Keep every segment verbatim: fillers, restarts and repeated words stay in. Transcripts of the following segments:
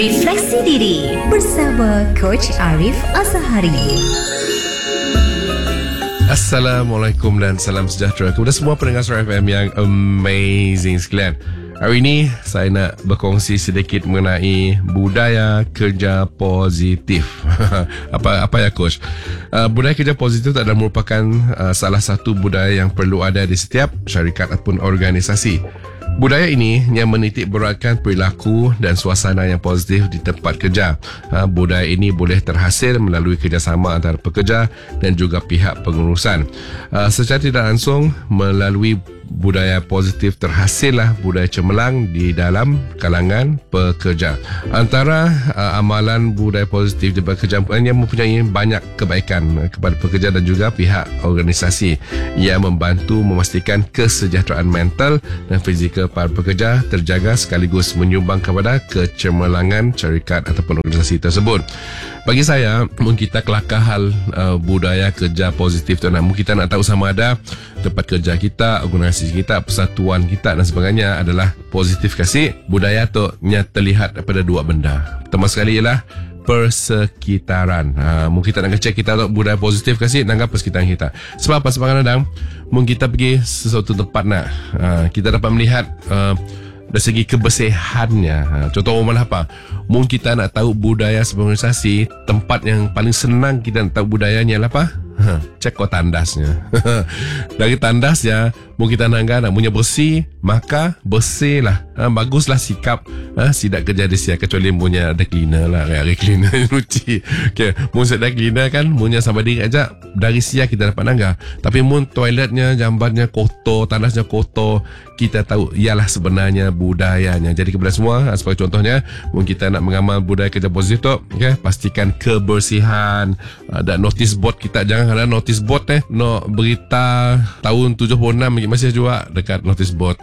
Refleksi Diri bersama Coach Arif Azhari. Assalamualaikum dan salam sejahtera kepada semua pendengar Suara F M yang amazing sekalian. Hari ini saya nak berkongsi sedikit mengenai budaya kerja positif. apa apa ya coach? Uh, budaya kerja positif adalah merupakan uh, salah satu budaya yang perlu ada di setiap syarikat ataupun organisasi. Budaya ini yang menitik beratkan perilaku dan suasana yang positif di tempat kerja. Ha, budaya ini boleh terhasil melalui kerjasama antara pekerja dan juga pihak pengurusan. Ha, secara tidak langsung melalui budaya positif terhasillah budaya cemerlang di dalam kalangan pekerja. Antara uh, amalan budaya positif di pekerjaan yang mempunyai banyak kebaikan kepada pekerja dan juga pihak organisasi yang membantu memastikan kesejahteraan mental dan fizikal para pekerja terjaga sekaligus menyumbang kepada kecemerlangan syarikat ataupun organisasi tersebut. Bagi saya, mungkin kita kelakar hal uh, budaya kerja positif tu, nak kita nak tahu sama ada tempat kerja kita, organisasi kita, persatuan kita dan sebagainya adalah positif kasih. Budaya tu nya terlihat daripada dua benda. Pertama sekali ialah persekitaran. Ha, mungkin kita nak cek kita tu budaya positif kasih dengan persekitaran kita. Sebab apa? Sebab kadang-kadang mungkin kita pergi sesuatu tempat nak, ha, kita dapat melihat uh, dari segi kebersihannya. Ha, contoh umumnya apa? Mungkin kita nak tahu budaya sebuah organisasi, tempat yang paling senang kita nak tahu budayanya adalah apa? Ha, cek kau tandasnya. Dari tandasnya, mungkin kita nak nak punya bersih, maka bersihlah. Ha, baguslah sikap. Ha, sidak kerja di siap kecuali punya ada cleaner lah, kayak cleaner nyuci. Okay, mun ada cleaner kan, munnya sama diri aja dari siap kita dapat nangga. Tapi mun toiletnya, jambannya kotor, tandasnya kotor, kita tahu ialah sebenarnya budayanya. Jadi kepada semua, sebagai contohnya, mun kita nak mengamal budaya kerja positif tu, okay, pastikan kebersihan. Ada notice board kita, jangan ada notice board eh, no berita tahun tujuh puluh enam masih juga dekat notice board.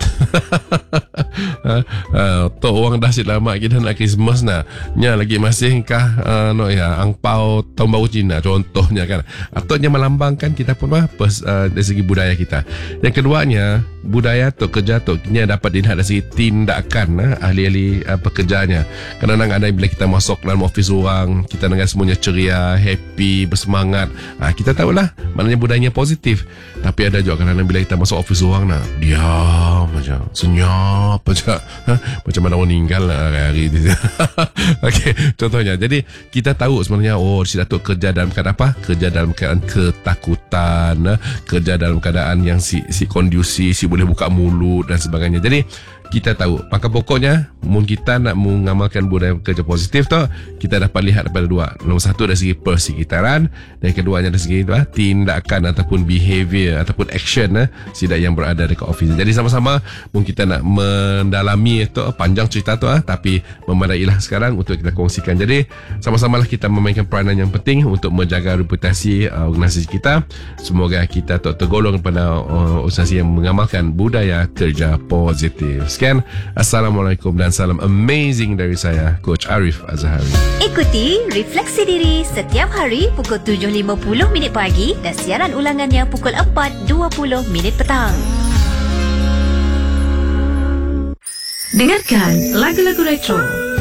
ha, ha, tu orang dah sit lama kita nak Christmas nah, nya lagi masih kah uh, no ya angpau tahun baru Cina contohnya kan. Ataunya melambangkan kita pun mah pers, uh, dari segi budaya kita. Yang keduanya, budaya tu kerja tu nya dapat dilihat dari segi tindakan uh, ahli-ahli uh, pekerjanya. Kadang-kadang ada bila kita masuk dalam office orang, kita dengar semuanya ceria, happy, bersemangat. Ha, kita tahulah maknanya budayanya positif. Tapi ada juga kadang-kadang bila kita masuk office orang nak diam macam senyap macam ha? Macam mana orang meninggal lah hari ni. Okey, contohnya. Jadi kita tahu sebenarnya oh si Datuk kerja dalam keadaan apa? Kerja dalam keadaan ketakutan, ha? Kerja dalam keadaan yang si si kondusif, si boleh buka mulut dan sebagainya. Jadi kita tahu, maka pokoknya mun kita nak mengamalkan budaya kerja positif tu, kita dapat lihat daripada dua. Nombor satu dari segi persekitaran, dan keduanya dari segi uh, tindakan ataupun behavior ataupun action uh, sidak yang berada dekat office. Jadi sama-sama mun kita nak mendalami itu uh, panjang cerita tu uh, tapi memadailah sekarang untuk kita kongsikan. Jadi sama-samalah kita memainkan peranan yang penting untuk menjaga reputasi uh, organisasi kita. Semoga kita tergolong pada uh, organisasi yang mengamalkan budaya kerja positif. Sekian, Assalamualaikum dan salam amazing dari saya, Coach Arif Azhari. Ikuti Refleksi Diri setiap hari pukul tujuh lima puluh minit pagi dan siaran ulangannya pukul empat dua puluh minit petang. Dengarkan lagu-lagu retro